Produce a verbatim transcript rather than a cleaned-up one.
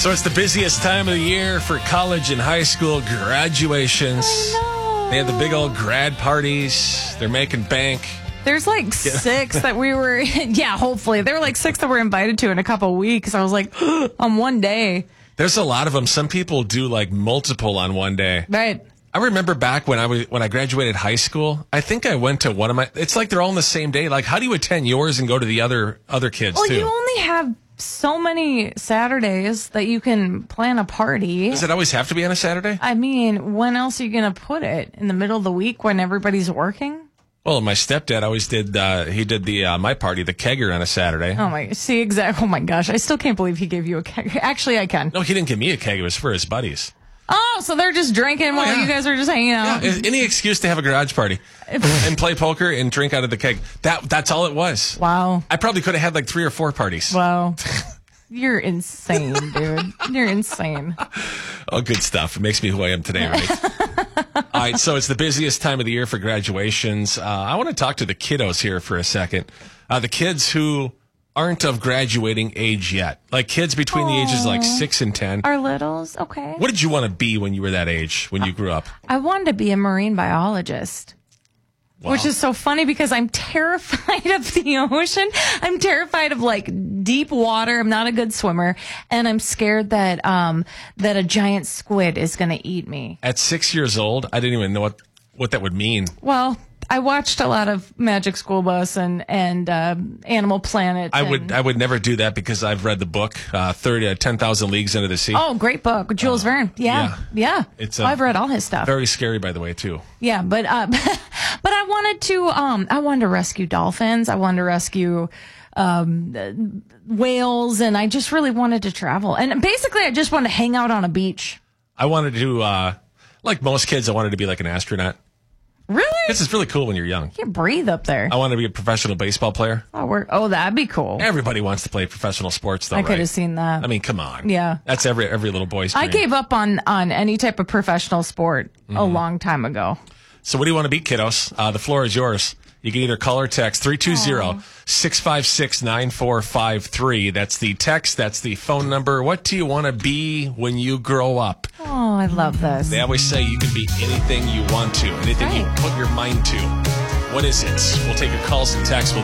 So it's the busiest time of the year for college and high school graduations. I know. They have the big old grad parties. They're making bank. There's like six that we were, yeah, hopefully. There were like six that we're invited to in a couple of weeks. I was like, on one day. There's a lot of them. Some people do like multiple on one day. Right. I remember back when I was when I graduated high school, I think I went to one of my, it's like they're all on the same day. Like, how do you attend yours and go to the other other kids Well, too? you only have so many Saturdays that you can plan a party. Does it always have to be on a Saturday? I mean, when else are you going to put it? In the middle of the week when everybody's working? Well, my stepdad always did, uh, he did the, uh, my party, the kegger on a Saturday. Oh my, see, exactly. Oh my gosh. I still can't believe he gave you a keg. Actually, I can. No, he didn't give me a keg. It was for his buddies. Oh, so they're just drinking while yeah. you guys are just hanging out. Yeah, any excuse to have a garage party and play poker and drink out of the keg. That, that's all it was. Wow. I probably could have had like three or four parties. Wow. You're insane, dude. You're insane. Oh, good stuff. It makes me who I am today, right? All right, so it's the busiest time of the year for graduations. Uh, I want to talk to the kiddos here for a second. Uh, the kids who aren't of graduating age yet. Like kids between the ages of like six and ten. Our littles, okay. What did you want to be when you were that age, when you grew up? I wanted to be a marine biologist. Wow. Which is so funny because I'm terrified of the ocean. I'm terrified of like deep water. I'm not a good swimmer, and I'm scared that um that a giant squid is going to eat me. At six years old, I didn't even know what, what that would mean. Well, I watched a lot of Magic School Bus and and uh, Animal Planet. I and, would I would never do that because I've read the book uh, thirty, uh, ten thousand Leagues Under the Sea. Oh, great book, Jules Uh, Verne. Yeah, yeah. yeah. It's, oh, uh, I've read all his stuff. Very scary, by the way, too. Yeah, but uh, but I wanted to um I wanted to rescue dolphins. I wanted to rescue um uh, whales, and I just really wanted to travel. And basically, I just wanted to hang out on a beach. I wanted to, uh, like most kids, I wanted to be like an astronaut. Really? This is really cool when you're young. You can't breathe up there. I wanted to be a professional baseball player. Oh, we're, oh that'd be cool. Everybody wants to play professional sports, though, I right? could have seen that. I mean, come on. Yeah. That's every every little boy's dream. I gave up on on any type of professional sport Mm-hmm. a long time ago. So what do you want to be, kiddos? Uh, the floor is yours. You can either call or text three two zero, six five six, nine four five three. That's the text. That's the phone number. What do you want to be when you grow up? Oh, I love this. They always say you can be anything you want to, anything you Right. put your mind to. What is it? We'll take your calls and texts. We'll